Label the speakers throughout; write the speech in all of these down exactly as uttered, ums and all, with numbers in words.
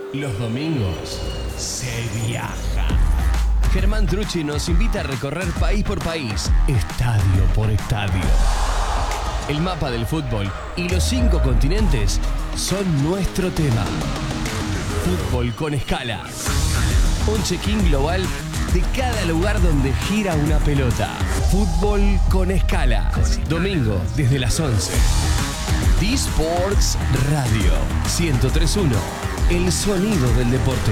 Speaker 1: Los domingos se viaja. Germán Trucci nos invita a recorrer país por país, estadio por estadio. El mapa del fútbol y los cinco continentes son nuestro tema. Fútbol con escala. Un check-in global de cada lugar donde gira una pelota. Fútbol con escala. Domingo desde las once. D-Sports Radio ciento tres punto uno. El sonido del deporte.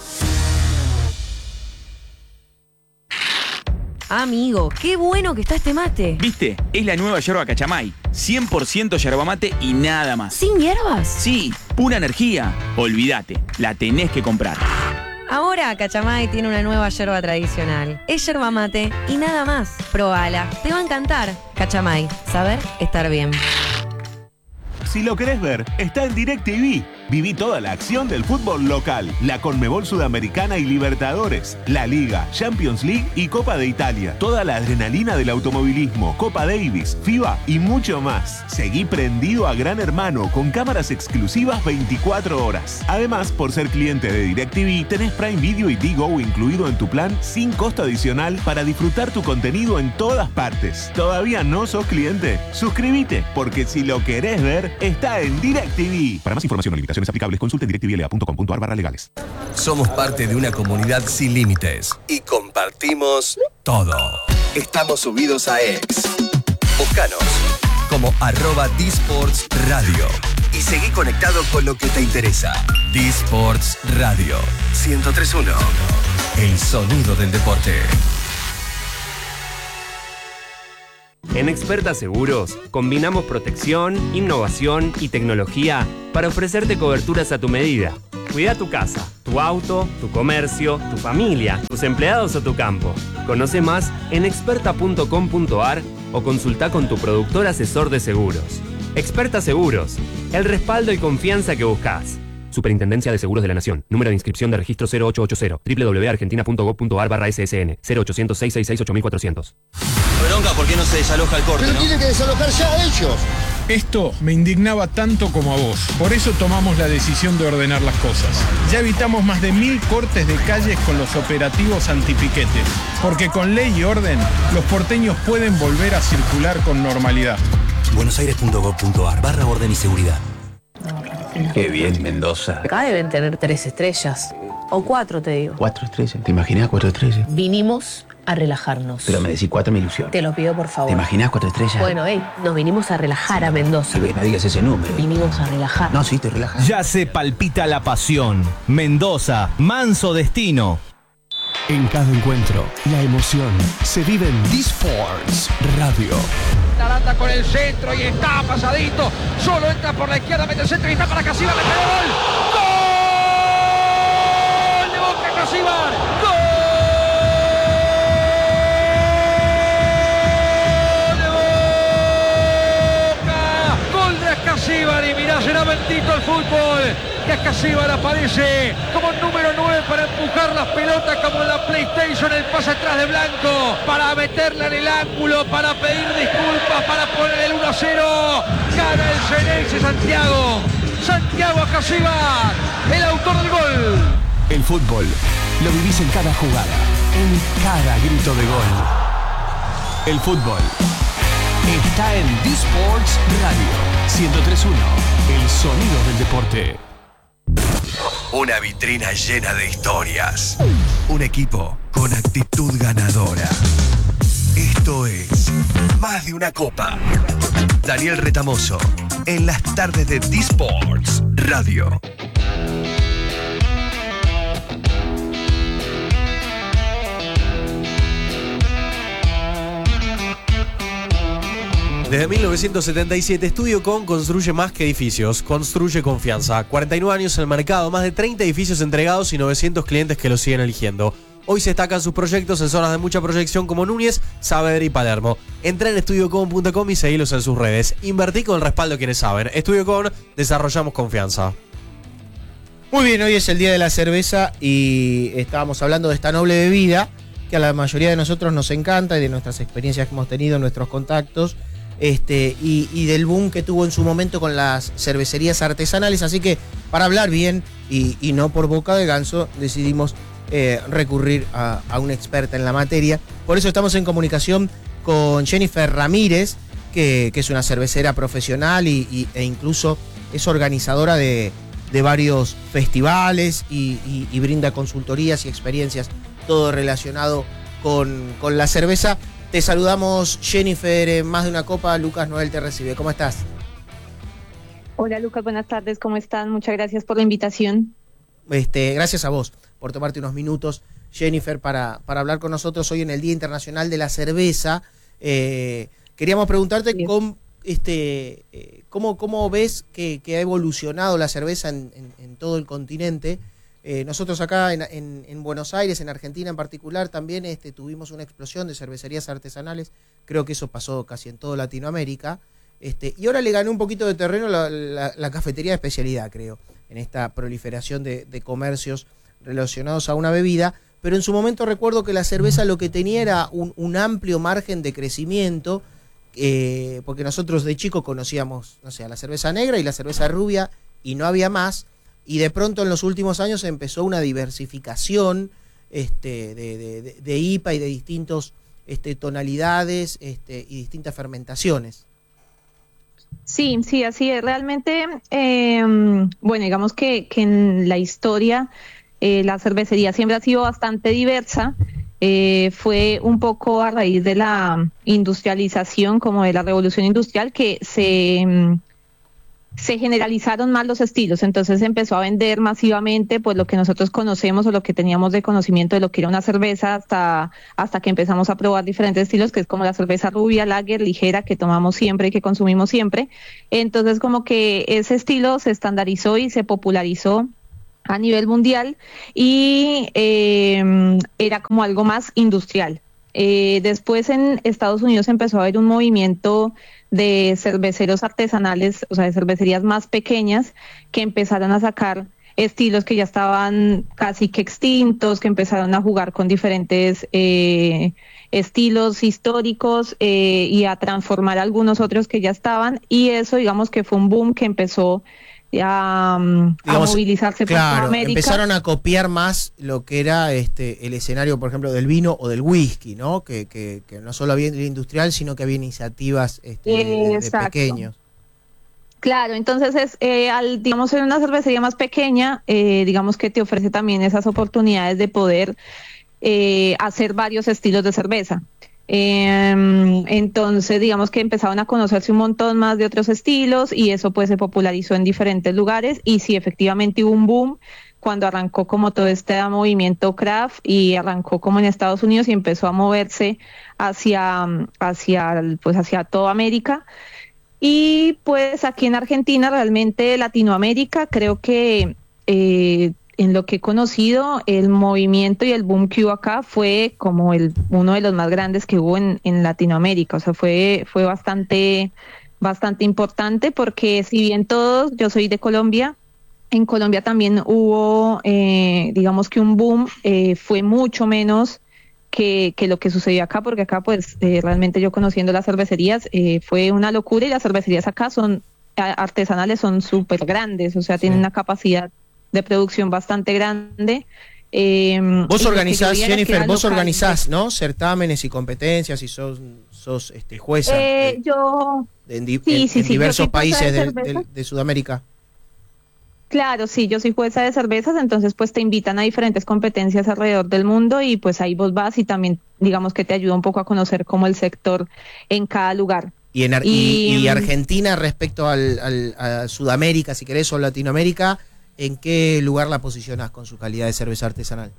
Speaker 2: Amigo, qué bueno que está este mate.
Speaker 3: ¿Viste? Es la nueva yerba Cachamay. cien por ciento yerba mate y nada más.
Speaker 2: ¿Sin hierbas?
Speaker 3: Sí, pura energía. Olvídate, la tenés que comprar.
Speaker 2: Ahora Cachamay tiene una nueva yerba tradicional. Es yerba mate y nada más. Probala, te va a encantar. Cachamay, saber estar bien.
Speaker 4: Si lo querés ver, está en DirecTV. Viví toda la acción del fútbol local, la Conmebol Sudamericana y Libertadores, la Liga, Champions League y Copa de Italia. Toda la adrenalina del automovilismo, Copa Davis, FIBA y mucho más. Seguí prendido a Gran Hermano con cámaras exclusivas veinticuatro horas. Además, por ser cliente de DirecTV, tenés Prime Video y Digo incluido en tu plan sin costo adicional para disfrutar tu contenido en todas partes. ¿Todavía no sos cliente? Suscríbete, porque si lo querés ver, está en DirecTV. Para más información o limitaciones aplicables, consulte en directvla punto com punto ar barra legales.
Speaker 1: Somos parte de una comunidad sin límites y compartimos todo. Estamos subidos a X. Búscanos como arroba D-Sports Radio y seguí conectado con lo que te interesa. D-Sports Radio ciento tres punto uno. El sonido del deporte.
Speaker 5: En Experta Seguros, combinamos protección, innovación y tecnología para ofrecerte coberturas a tu medida. Cuida tu casa, tu auto, tu comercio, tu familia, tus empleados o tu campo. Conoce más en experta punto com punto ar o consulta con tu productor asesor de seguros. Experta Seguros, el respaldo y confianza que buscas. Superintendencia de Seguros de la Nación. Número de inscripción de registro cero ocho ocho cero. doble u doble u doble u punto argentina punto gob punto ar barra ese ese ene. cero ochocientos, seiscientos sesenta y seis, ocho mil cuatrocientos.
Speaker 6: Bronca, ¿por qué no se desaloja el corte,
Speaker 7: Pero
Speaker 6: no?
Speaker 7: tiene que desalojar ya ellos.
Speaker 8: Esto me indignaba tanto como a vos. Por eso tomamos la decisión de ordenar las cosas. Ya evitamos más de mil cortes de calles con los operativos antipiquetes. Porque con ley y orden, los porteños pueden volver a circular con normalidad.
Speaker 1: buenosaires punto gob punto ar barra orden y seguridad. Qué bien, Mendoza.
Speaker 9: Acá deben tener tres estrellas. O cuatro, te digo.
Speaker 10: Cuatro estrellas. ¿Te imaginas cuatro estrellas?
Speaker 9: Vinimos a relajarnos.
Speaker 10: Pero me decís cuatro, me ilusión.
Speaker 9: Te lo pido, por favor.
Speaker 10: ¿Te imaginas cuatro estrellas?
Speaker 9: Bueno, hey, nos vinimos a relajar a Mendoza.
Speaker 10: No digas ese número.
Speaker 9: Vinimos a relajar.
Speaker 10: No, sí, te relajas.
Speaker 11: Ya se palpita la pasión. Mendoza, manso destino.
Speaker 1: En cada encuentro, la emoción se vive en D-Sports Radio.
Speaker 12: Aranda con el centro y está pasadito. Solo entra por la izquierda, mete el centro y está para Casíbar. ¡Le pegó gol! ¡Gol de Boca Casíbar! ¡Gol de Boca! ¡Gol de Casíbar! Y mirá, será bendito el fútbol. Que Casíbar aparece como número nueve para empujar las pelotas como en la PlayStation, el pase atrás de Blanco, para meterla en el ángulo, para pedir disculpas, para poner el uno a cero. Gana el Xeneize Santiago. Santiago Casíbar, el autor del gol.
Speaker 1: El fútbol lo vivís en cada jugada, en cada grito de gol. El fútbol está en D-Sports Radio ciento tres punto uno. El sonido del deporte. Una vitrina llena de historias. Un equipo con actitud ganadora. Esto es Más de una Copa. Daniel Retamoso, en las tardes de D-Sports Radio.
Speaker 13: Desde mil novecientos setenta y siete, Estudiocom construye más que edificios, construye confianza. cuarenta y nueve años en el mercado, más de treinta edificios entregados y novecientos clientes que los siguen eligiendo. Hoy se destacan sus proyectos en zonas de mucha proyección como Núñez, Saavedra y Palermo. Entra en estudiocom punto com y seguilos en sus redes. Invertí con el respaldo de quienes saben. Estudiocom, desarrollamos confianza.
Speaker 14: Muy bien, hoy es el día de la cerveza y estábamos hablando de esta noble bebida que a la mayoría de nosotros nos encanta y de nuestras experiencias que hemos tenido, nuestros contactos. Este, y, y del boom que tuvo en su momento con las cervecerías artesanales, así que para hablar bien y, y no por boca de ganso, decidimos eh, recurrir a, a una experta en la materia. Por eso estamos en comunicación con Jennifer Ramírez, que, que es una cervecera profesional y, y, e incluso es organizadora de, de varios festivales y, y, y brinda consultorías y experiencias, todo relacionado con, con la cerveza. Te saludamos, Jennifer, en Más de una Copa. Lucas Noel te recibe. ¿Cómo estás?
Speaker 7: Hola, Lucas, buenas tardes. ¿Cómo están? Muchas gracias por la invitación.
Speaker 14: Este, gracias a vos por tomarte unos minutos, Jennifer, para, para hablar con nosotros hoy en el Día Internacional de la Cerveza. Eh, queríamos preguntarte sí. cómo, este, eh, cómo, cómo ves que, que ha evolucionado la cerveza en, en, en todo el continente. Eh, nosotros acá en, en, en Buenos Aires, en Argentina en particular, también este, tuvimos una explosión de cervecerías artesanales. Creo que eso pasó casi en toda Latinoamérica. Este, y ahora le ganó un poquito de terreno la, la, la cafetería de especialidad, creo, en esta proliferación de, de comercios relacionados a una bebida. Pero en su momento recuerdo que la cerveza lo que tenía era un, un amplio margen de crecimiento, eh, porque nosotros de chico conocíamos, no sé, la cerveza negra y la cerveza rubia, y no había más. Y de pronto en los últimos años empezó una diversificación este, de, de, de, de I P A y de distintas este, tonalidades este, y distintas fermentaciones.
Speaker 7: Sí, sí, así es. Realmente, eh, bueno, digamos que, que en la historia eh, la cervecería siempre ha sido bastante diversa. Eh, fue un poco a raíz de la industrialización, como de la revolución industrial, que se... se generalizaron más los estilos, entonces se empezó a vender masivamente pues lo que nosotros conocemos o lo que teníamos de conocimiento de lo que era una cerveza hasta, hasta que empezamos a probar diferentes estilos, que es como la cerveza rubia, lager, ligera, que tomamos siempre y que consumimos siempre. Entonces como que ese estilo se estandarizó y se popularizó a nivel mundial y eh, era como algo más industrial. Eh, después en Estados Unidos empezó a haber un movimiento de cerveceros artesanales, o sea, de cervecerías más pequeñas, que empezaron a sacar estilos que ya estaban casi que extintos, que empezaron a jugar con diferentes eh, estilos históricos eh, y a transformar algunos otros que ya estaban, y eso digamos que fue un boom que empezó a, digamos, a movilizarse
Speaker 14: claro,
Speaker 7: por toda América.
Speaker 14: Empezaron a copiar más lo que era este el escenario, por ejemplo, del vino o del whisky, ¿no? Que, que, que no solo había industrial, sino que había iniciativas este, de, de pequeños.
Speaker 7: Claro, entonces es eh, al digamos ser una cervecería más pequeña, eh, digamos que te ofrece también esas oportunidades de poder eh, hacer varios estilos de cerveza. Eh, entonces digamos que empezaron a conocerse un montón más de otros estilos y eso pues se popularizó en diferentes lugares y sí, efectivamente hubo un boom cuando arrancó como todo este movimiento craft y arrancó como en Estados Unidos y empezó a moverse hacia, hacia, pues hacia toda América. Y pues aquí en Argentina, realmente Latinoamérica, creo que eh, en lo que he conocido, el movimiento y el boom que hubo acá fue como el uno de los más grandes que hubo en, en Latinoamérica. O sea, fue, fue bastante, bastante importante porque si bien todos, yo soy de Colombia, en Colombia también hubo, eh, digamos que un boom, eh, fue mucho menos que, que lo que sucedió acá, porque acá pues eh, realmente yo conociendo las cervecerías eh, fue una locura y las cervecerías acá son artesanales, son súper grandes, o sea, tienen una capacidad de producción bastante grande. Eh,
Speaker 14: vos organizás, Jennifer, vos local, organizás, ¿no? Certámenes y competencias y sos, sos este, jueza
Speaker 7: eh,
Speaker 14: de,
Speaker 7: yo,
Speaker 14: de, en, di,
Speaker 7: sí,
Speaker 14: en,
Speaker 7: sí,
Speaker 14: en
Speaker 7: sí,
Speaker 14: diversos países
Speaker 7: de,
Speaker 14: de, de, de Sudamérica.
Speaker 7: Claro, sí, yo soy jueza de cervezas, entonces pues te invitan a diferentes competencias alrededor del mundo y pues ahí vos vas y también digamos que te ayuda un poco a conocer como el sector en cada lugar.
Speaker 14: Y, en, y, y, y Argentina respecto al, al, a Sudamérica, si querés, o Latinoamérica, ¿en qué lugar la posicionás con su calidad de cerveza artesanal?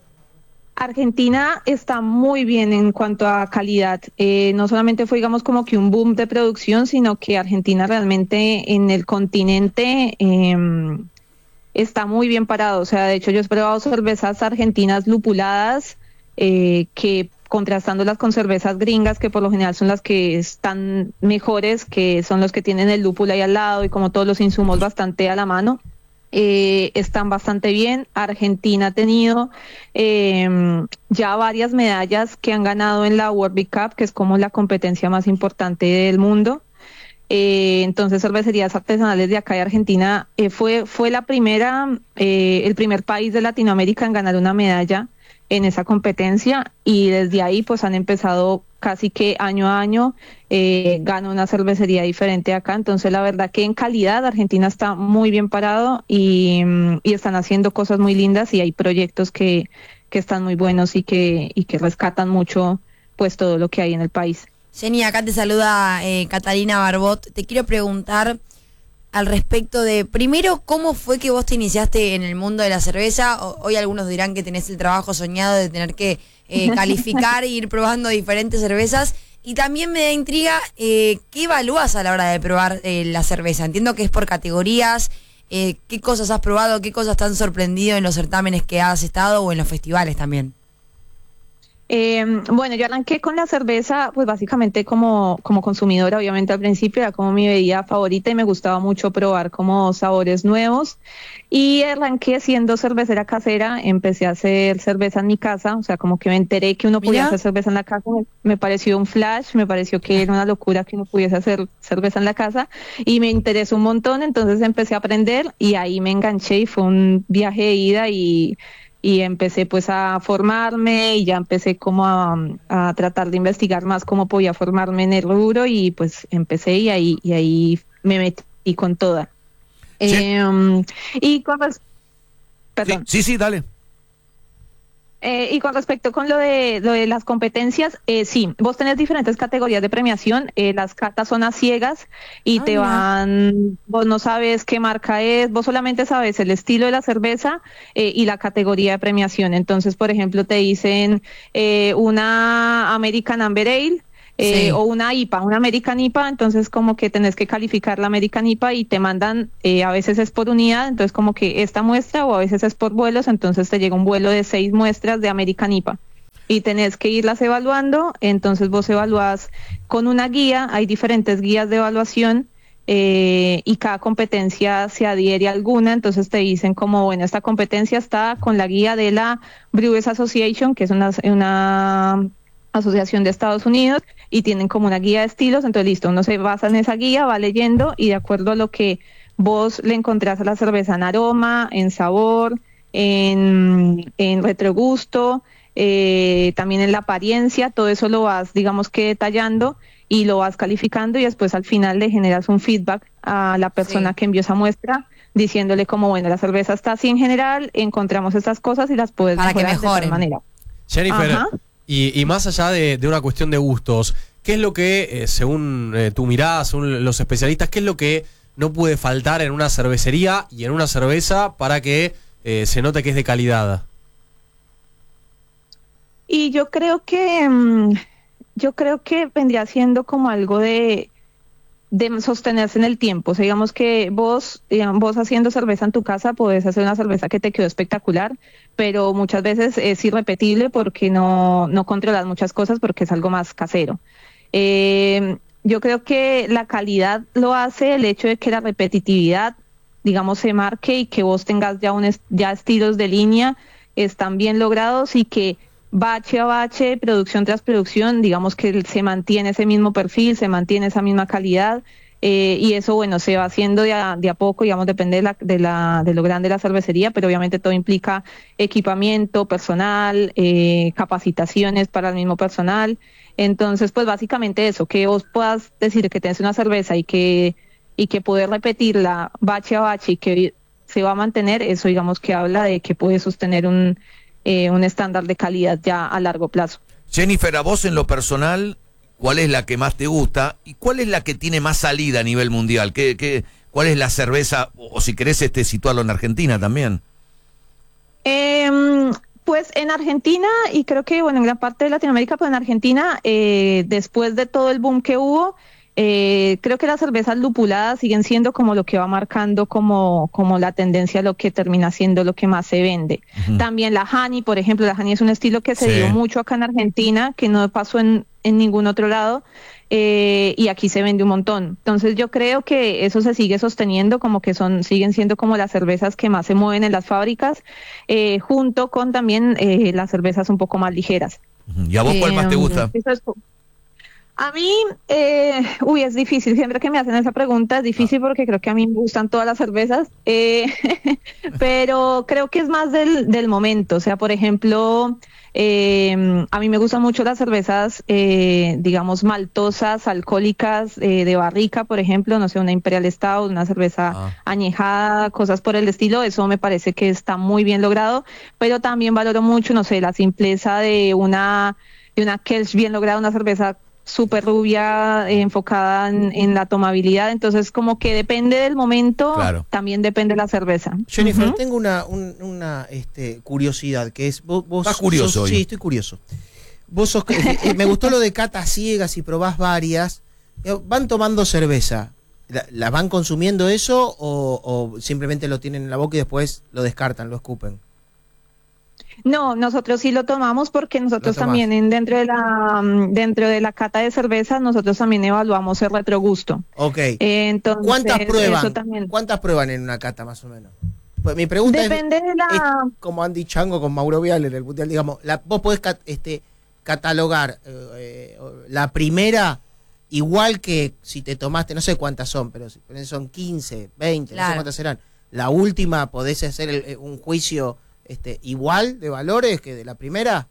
Speaker 7: Argentina está muy bien en cuanto a calidad. Eh, no solamente fue, digamos, como que un boom de producción, sino que Argentina realmente en el continente eh, está muy bien parado. O sea, de hecho, yo he probado cervezas argentinas lupuladas eh, que contrastándolas con cervezas gringas, que por lo general son las que están mejores, que son los que tienen el lúpulo ahí al lado y como todos los insumos bastante a la mano. Eh, están bastante bien. Argentina ha tenido eh, ya varias medallas que han ganado en la World Beer Cup, que es como la competencia más importante del mundo. Eh, entonces cervecerías artesanales de acá de Argentina eh, fue fue la primera eh, el primer país de Latinoamérica en ganar una medalla en esa competencia, y desde ahí pues han empezado casi que año a año eh, gana una cervecería diferente acá. Entonces la verdad que en calidad Argentina está muy bien parado y, y están haciendo cosas muy lindas, y hay proyectos que, que están muy buenos y que, y que rescatan mucho pues todo lo que hay en el país.
Speaker 15: Jenny, acá te saluda eh, Catalina Barbot. Te quiero preguntar al respecto de, primero, ¿cómo fue que vos te iniciaste en el mundo de la cerveza? O, hoy algunos dirán que tenés el trabajo soñado de tener que eh, calificar e ir probando diferentes cervezas. Y también me da intriga, eh, ¿qué evalúas a la hora de probar eh, la cerveza? Entiendo que es por categorías. Eh, ¿Qué cosas has probado? ¿Qué cosas te han sorprendido en los certámenes que has estado o en los festivales también?
Speaker 7: Eh, bueno, yo arranqué con la cerveza, pues básicamente como, como consumidora, obviamente al principio era como mi bebida favorita y me gustaba mucho probar como sabores nuevos, y arranqué siendo cervecera casera. Empecé a hacer cerveza en mi casa, o sea, como que me enteré que uno podía
Speaker 15: Mira.
Speaker 7: hacer cerveza en la casa, me, me pareció un flash, me pareció que era una locura que uno pudiese hacer cerveza en la casa, y me interesó un montón. Entonces empecé a aprender y ahí me enganché y fue un viaje de ida, y y empecé pues a formarme, y ya empecé como a, a tratar de investigar más cómo podía formarme en el rubro, y pues empecé y ahí y ahí me metí con toda.
Speaker 16: Sí.
Speaker 7: Eh, y con res- perdón.
Speaker 16: Sí, sí, sí, dale.
Speaker 7: Eh, y con respecto con lo de lo de las competencias, eh, sí, vos tenés diferentes categorías de premiación. Eh, las catas son a ciegas y
Speaker 15: Ah,
Speaker 7: te
Speaker 15: mira.
Speaker 7: van, vos no sabes qué marca es, vos solamente sabes el estilo de la cerveza eh, y la categoría de premiación. Entonces, por ejemplo, te dicen eh, una American Amber Ale. Eh,
Speaker 15: Sí.
Speaker 7: o una I P A, una American I P A, entonces como que tenés que calificar la American I P A y te mandan, eh, a veces es por unidad, entonces como que esta muestra, o a veces es por vuelos, entonces te llega un vuelo de seis muestras de American I P A y tenés que irlas evaluando. Entonces vos evalúas con una guía, hay diferentes guías de evaluación, eh, y cada competencia se adhiere a alguna. Entonces te dicen como, bueno, esta competencia está con la guía de la Brewers Association, que es una, una asociación de Estados Unidos, y tienen como una guía de estilos. Entonces listo, uno se basa en esa guía, va leyendo, y de acuerdo a lo que vos le encontrás a la cerveza en aroma, en sabor, en, en retrogusto, eh, también en la apariencia, todo eso lo vas, digamos que detallando, y lo vas calificando, y después al final le generas un feedback a la persona
Speaker 15: Sí.
Speaker 7: que envió esa muestra, diciéndole como, bueno, la cerveza está así en general, encontramos estas cosas y las puedes
Speaker 15: Para que
Speaker 7: mejorar de tal
Speaker 15: mejoren.
Speaker 7: manera.
Speaker 13: Jennifer,
Speaker 7: Ajá.
Speaker 13: y, y más allá de, de una cuestión de gustos, ¿qué es lo que, eh, según eh, tu mirada, según los especialistas, qué es lo que no puede faltar en una cervecería y en una cerveza para que eh, se note que es de calidad?
Speaker 7: Y yo creo que mm, yo creo que vendría siendo como algo de, de sostenerse en el tiempo. O sea, digamos que vos, digamos, vos haciendo cerveza en tu casa podés hacer una cerveza que te quedó espectacular, pero muchas veces es irrepetible porque no, no controlas muchas cosas, porque es algo más casero. Eh, yo creo que la calidad lo hace el hecho de que la repetitividad, digamos, se marque, y que vos tengas ya, un est- ya estilos de línea están bien logrados, y que bache a bache, producción tras producción, digamos que se mantiene ese mismo perfil, se mantiene esa misma calidad, eh, y eso, bueno, se va haciendo de a, de a poco, digamos, depende de, la, de, la, de lo grande de la cervecería, pero obviamente todo implica equipamiento, personal, eh, capacitaciones para el mismo personal. Entonces, pues básicamente eso, que vos puedas decir que tenés una cerveza y que, y que poder repetirla bache a bache y que se va a mantener, eso digamos que habla de que puede sostener un Eh, un estándar de calidad ya a largo plazo.
Speaker 16: Jennifer, a vos en lo personal, ¿cuál es la que más te gusta y cuál es la que tiene más salida a nivel mundial? ¿Qué, qué, cuál es la cerveza, o si querés este, situarlo en Argentina también?
Speaker 7: Eh, pues en Argentina, y creo que bueno en gran parte de Latinoamérica, pues en Argentina, eh, después de todo el boom que hubo, Eh, creo que las cervezas lupuladas siguen siendo como lo que va marcando como, como la tendencia, lo que termina siendo lo que más se vende.
Speaker 17: Ujú.
Speaker 7: También la Honey, por ejemplo, la Honey es un estilo que se
Speaker 17: Sí.
Speaker 7: dio mucho acá en Argentina, que no pasó en, en ningún otro lado, eh, y aquí se vende un montón. Entonces yo creo que eso se sigue sosteniendo, como que son siguen siendo como las cervezas que más se mueven en las fábricas, eh, junto con también eh, las cervezas un poco más ligeras.
Speaker 16: ¿Y a vos cuál más te
Speaker 7: Eh,
Speaker 16: gusta?
Speaker 7: eso es- A mí, eh, uy, es difícil, siempre que me hacen esa pregunta es difícil porque creo que a mí me gustan todas las cervezas, eh, pero creo que es más del, del momento, o sea, por ejemplo, eh, a mí me gustan mucho las cervezas, eh, digamos, maltosas, alcohólicas, eh, de barrica, por ejemplo, no sé, una Imperial Stout, una cerveza ah. añejada, cosas por el estilo, eso me parece que está muy bien logrado, pero también valoro mucho, no sé, la simpleza de una, de una Kelch bien lograda, una cerveza súper rubia, eh, enfocada en, en la tomabilidad, entonces como que depende del momento, claro. También depende de la cerveza.
Speaker 14: Jennifer, uh-huh. tengo una, un, una este, curiosidad, que es, vos, vos
Speaker 16: ¿Estás curioso
Speaker 14: sos,
Speaker 16: hoy?
Speaker 14: Sí, estoy curioso. Vos sos, eh, me gustó lo de catas ciegas y probás varias, van tomando cerveza, ¿la, la van consumiendo eso o, o simplemente lo tienen en la boca y después lo descartan, lo escupen?
Speaker 7: No, nosotros sí lo tomamos porque nosotros también en, dentro de la dentro de la cata de cerveza nosotros también evaluamos el retrogusto.
Speaker 14: Ok.
Speaker 7: Eh, entonces,
Speaker 14: ¿Cuántas prueban?
Speaker 7: Eso también.
Speaker 14: ¿Cuántas prueban en una cata más o menos? Pues mi pregunta
Speaker 7: Depende
Speaker 14: es,
Speaker 7: de la...
Speaker 14: es como Andy Chango con Mauro Viale en el Mundial, digamos, la, vos podés cat, este, catalogar eh, eh, la primera igual que si te tomaste, no sé cuántas son, pero si son quince, veinte, claro. No sé cuántas serán. La última podés hacer el, un juicio Este, igual de valores que de la primera.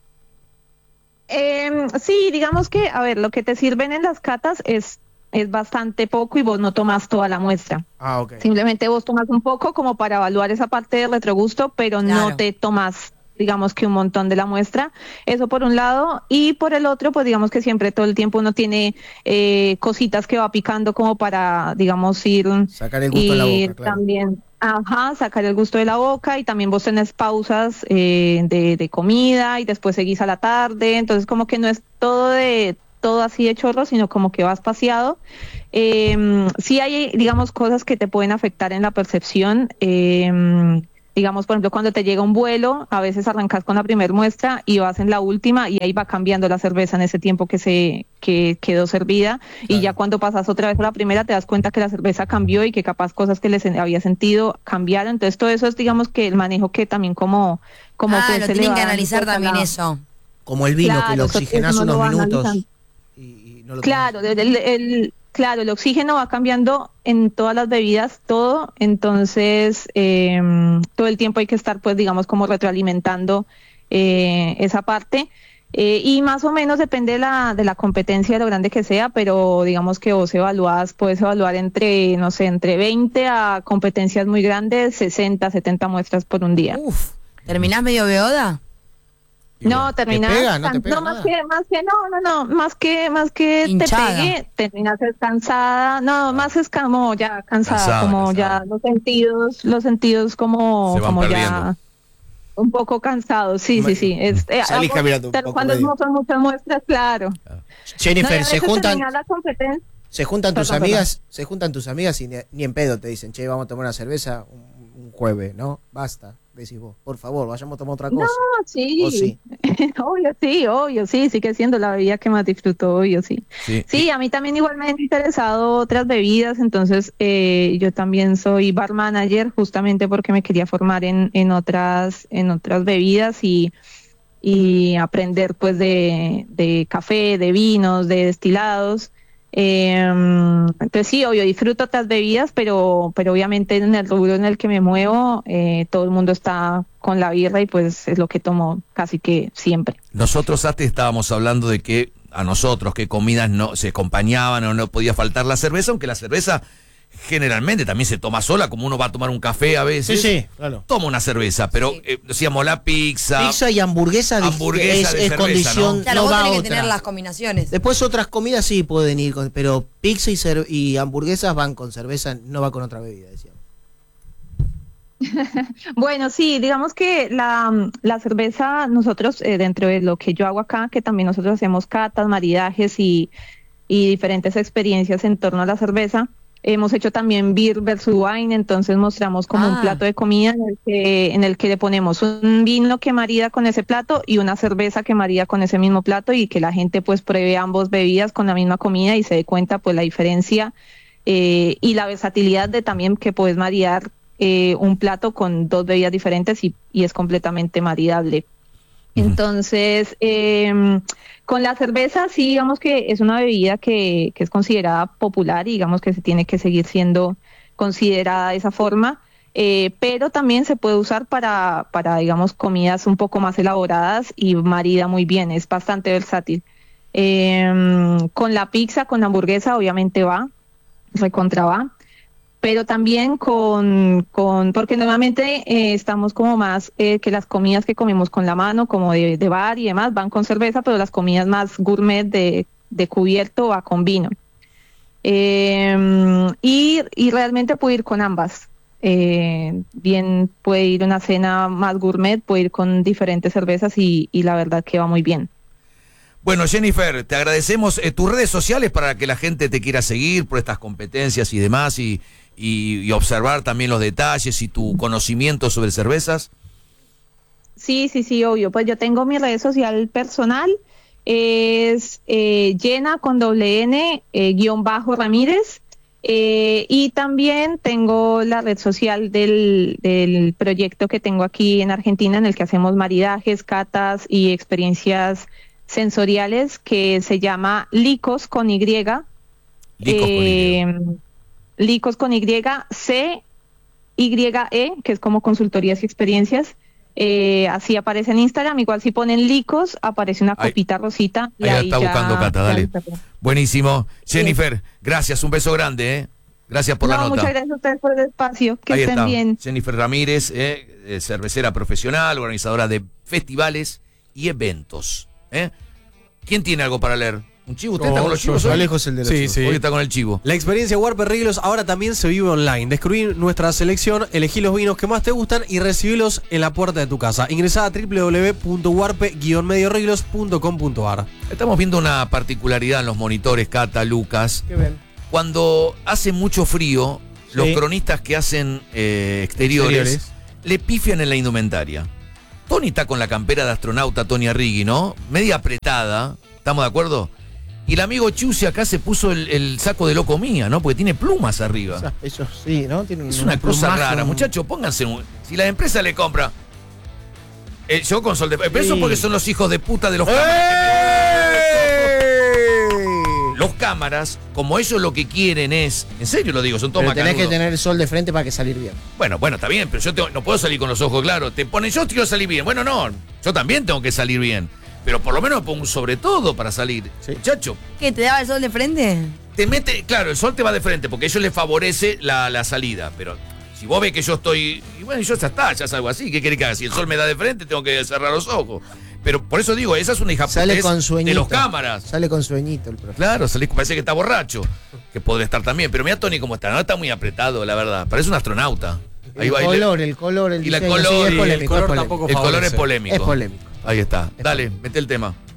Speaker 7: Eh, sí, digamos que, a ver, lo que te sirven en las catas es, es bastante poco y vos no tomas toda la muestra.
Speaker 14: Ah, ok.
Speaker 7: Simplemente vos tomas un poco como para evaluar esa parte del retrogusto, pero claro. No te tomas, digamos que un montón de la muestra. Eso por un lado. Y por el otro, pues digamos que siempre todo el tiempo uno tiene eh, cositas que va picando como para, digamos, ir...
Speaker 14: Sacar el gusto de la boca, claro.
Speaker 7: También... Ajá, sacar el gusto de la boca y también vos tenés pausas eh, de, de comida y después seguís a la tarde, entonces como que no es todo de todo así de chorro, sino como que vas paseado. Eh, sí hay, digamos, cosas que te pueden afectar en la percepción, eh, digamos, por ejemplo, cuando te llega un vuelo, a veces arrancas con la primera muestra y vas en la última y ahí va cambiando la cerveza en ese tiempo que se que quedó servida. Claro. Y ya cuando pasas otra vez a la primera te das cuenta que la cerveza cambió y que capaz cosas que les había sentido cambiaron. Entonces todo eso es, digamos, que el manejo que también como... como
Speaker 15: ah,
Speaker 7: pues,
Speaker 15: lo
Speaker 7: se
Speaker 15: tienen
Speaker 7: le
Speaker 15: que
Speaker 7: va
Speaker 15: analizar también
Speaker 7: la...
Speaker 15: eso.
Speaker 14: Como el vino,
Speaker 7: claro,
Speaker 14: que lo oxigenás unos
Speaker 7: lo
Speaker 14: minutos. Y, y no lo
Speaker 7: claro, el, el, el, claro, el oxígeno va cambiando en todas las bebidas, todo, entonces eh, todo el tiempo hay que estar, pues, digamos, como retroalimentando eh, esa parte. Eh, y más o menos depende de la, de la competencia, de lo grande que sea, pero digamos que vos evalúas, puedes evaluar entre, no sé, entre veinte a competencias muy grandes, sesenta, setenta muestras por un día.
Speaker 15: Uf, ¿terminás medio beoda?
Speaker 7: No, terminas,
Speaker 14: ¿Te pega? ¿No te pega
Speaker 7: no,
Speaker 14: nada?
Speaker 7: más que, más que, no, no, no, más que, más que
Speaker 15: Hinchada.
Speaker 7: te pegue, terminas cansada, no, más es como ya cansada,
Speaker 16: Cansada,
Speaker 7: como
Speaker 16: cansada.
Speaker 7: ya los sentidos, los sentidos como,
Speaker 16: Se van
Speaker 7: como
Speaker 16: perdiendo.
Speaker 7: ya un poco cansados, sí, sí, sí. Es, eh,
Speaker 14: Salís
Speaker 7: algo-
Speaker 14: caminando un
Speaker 7: pero
Speaker 14: poco
Speaker 7: cuando
Speaker 14: medio.
Speaker 7: son muchas muestras, claro.
Speaker 14: Jennifer,
Speaker 7: No, y a
Speaker 14: se
Speaker 7: veces
Speaker 14: juntan,
Speaker 7: termina la competencia.
Speaker 14: se juntan tus
Speaker 7: Perdón,
Speaker 14: amigas, se juntan tus amigas y ni, ni en pedo te dicen, che, vamos a tomar una cerveza un, un jueves, ¿no? Basta, decís vos, por favor, vayamos a tomar otra cosa.
Speaker 7: No, sí.
Speaker 14: ¿O sí?
Speaker 7: Obvio, sí, obvio, sí, sigue siendo la bebida que más disfruto, obvio, sí.
Speaker 16: Sí.
Speaker 7: Sí, a mí también igual me han interesado otras bebidas, entonces eh, yo también soy bar manager justamente porque me quería formar en, en otras en otras bebidas y, y aprender pues de, de café, de vinos, de destilados. Eh, entonces sí, obvio, disfruto otras bebidas, pero pero obviamente en el rubro en el que me muevo, eh, todo el mundo está con la birra y pues es lo que tomo casi que siempre.
Speaker 16: Nosotros antes estábamos hablando de que a nosotros qué comidas no se acompañaban o no podía faltar la cerveza, aunque la cerveza generalmente también se toma sola, como uno va a tomar un café a veces.
Speaker 14: Sí, sí, claro.
Speaker 16: Toma una cerveza, pero eh, decíamos la pizza.
Speaker 14: Pizza y hamburguesa, de-
Speaker 16: Hamburguesa
Speaker 14: es,
Speaker 16: de
Speaker 14: es
Speaker 16: cerveza,
Speaker 14: condición,
Speaker 16: ¿no?
Speaker 15: Claro,
Speaker 14: no
Speaker 15: vos
Speaker 14: va
Speaker 15: tenés que
Speaker 14: otra.
Speaker 15: tener las combinaciones.
Speaker 14: Después otras comidas sí pueden ir, con- pero pizza y, cer- y hamburguesas van con cerveza, no va con otra bebida, decíamos.
Speaker 7: Bueno, sí, digamos que la, la cerveza, nosotros eh, dentro de lo que yo hago acá, que también nosotros hacemos catas, maridajes y, y diferentes experiencias en torno a la cerveza, hemos hecho también beer versus wine, entonces mostramos como
Speaker 15: Ah.
Speaker 7: un plato de comida en el, que, en el que le ponemos un vino que marida con ese plato y una cerveza que marida con ese mismo plato y que la gente pues pruebe ambos bebidas con la misma comida y se dé cuenta pues la diferencia eh, y la versatilidad de también que puedes maridar eh, un plato con dos bebidas diferentes y, y es completamente maridable. Entonces, eh, con la cerveza sí, digamos que es una bebida que, que es considerada popular y digamos que se tiene que seguir siendo considerada de esa forma, eh, pero también se puede usar para, para, digamos, comidas un poco más elaboradas y marida muy bien, es bastante versátil. Eh, con la pizza, con la hamburguesa, obviamente va, recontra va, pero también con, con porque normalmente eh, estamos como más, eh, que las comidas que comemos con la mano, como de, de bar y demás, van con cerveza, pero las comidas más gourmet de, de cubierto va con vino. Eh, y, y realmente puede ir con ambas. Eh, bien puede ir una cena más gourmet, puede ir con diferentes cervezas y, y la verdad que va muy bien.
Speaker 16: Bueno, Jennifer, te agradecemos eh, tus redes sociales para que la gente te quiera seguir por estas competencias y demás y, y, y observar también los detalles y tu conocimiento sobre cervezas.
Speaker 7: Sí, sí, sí, obvio. Pues yo tengo mi red social personal, es eh, Llena con doble N, eh, guión bajo Ramírez, eh, y también tengo la red social del, del proyecto que tengo aquí en Argentina en el que hacemos maridajes, catas y experiencias sensoriales que se llama Licos con Y. Licos eh, con Y. Licos con Y, C Y E, que es como consultorías y experiencias. Eh, así aparece en Instagram, igual si ponen Licos, aparece una copita ahí, rosita. Y
Speaker 16: ahí, ahí está
Speaker 7: ya,
Speaker 16: buscando Cata, dale. Buenísimo. Jennifer, sí. Gracias, un beso grande, ¿eh? Gracias por
Speaker 7: no,
Speaker 16: la nota.
Speaker 7: Muchas gracias a ustedes por el espacio, que
Speaker 16: ahí
Speaker 7: estén
Speaker 16: está.
Speaker 7: bien.
Speaker 16: Jennifer Ramírez, eh, cervecera profesional, organizadora de festivales y eventos. ¿eh? ¿Quién tiene algo para leer? ¿Un chivo? ¿Usted oh, está con los chivos?
Speaker 14: Alejo es el de los
Speaker 13: sí,
Speaker 14: chivos.
Speaker 13: Sí.
Speaker 16: Hoy está con el chivo.
Speaker 13: La experiencia Warper Riglos ahora también se vive online. Descubrí nuestra selección, elegí los vinos que más te gustan y recibilos en la puerta de tu casa. Ingresá a doble u doble u doble u punto warpe guion medio riglos punto com punto a r.
Speaker 16: Estamos viendo una particularidad en los monitores, Cata, Lucas.
Speaker 14: ¿Qué ven?
Speaker 16: Cuando hace mucho frío, sí. los cronistas que hacen eh, exteriores, exteriores le pifian en la indumentaria. Tony está con la campera de astronauta Tony Arrighi, ¿no? Media apretada, ¿estamos de acuerdo? Y el amigo Chusi acá se puso el, el saco de locomía, ¿no? Porque tiene plumas arriba.
Speaker 14: O sea, eso sí, ¿no? Tiene
Speaker 16: es una cosa
Speaker 14: plumaje,
Speaker 16: rara,
Speaker 14: un...
Speaker 16: muchachos, pónganse un... Si la empresa le compra... Eh, yo con sol de... Pero sí. Eso porque son los hijos de puta de los... ¡Eh! Los cámaras, como ellos lo que quieren es... En serio lo digo, son todos
Speaker 14: macanudos. Tenés que tener el sol de frente para que salir bien.
Speaker 16: Bueno, bueno, está bien, pero yo tengo, no puedo salir con los ojos claros. Te ponen, yo quiero salir bien. Bueno, no, yo también tengo que salir bien. Pero por lo menos pongo un sobre todo para salir. Sí. Muchacho.
Speaker 15: ¿Qué, te daba el sol de frente?
Speaker 16: Te mete, claro, el sol te va de frente porque a ellos les favorece la, la salida. Pero si vos ves que yo estoy... Y bueno, yo ya está, ya salgo así. ¿Qué querés que haga? Si el sol me da de frente, tengo que cerrar los ojos. Pero por eso digo, esa es una hija
Speaker 14: Sale con sueñito.
Speaker 16: de los cámaras.
Speaker 14: Sale con sueñito el profe.
Speaker 16: Claro, sale, parece que está borracho. Que podría estar también. Pero mira Tony cómo está. No está muy apretado, la verdad. Parece un astronauta.
Speaker 14: El Ahí va, color, el color, el
Speaker 16: y la
Speaker 14: diseño.
Speaker 16: color,
Speaker 14: Sí, es polémico,
Speaker 16: el color,
Speaker 14: es polémico.
Speaker 16: el color es polémico.
Speaker 14: Es polémico.
Speaker 16: Ahí está. Dale, mete el tema.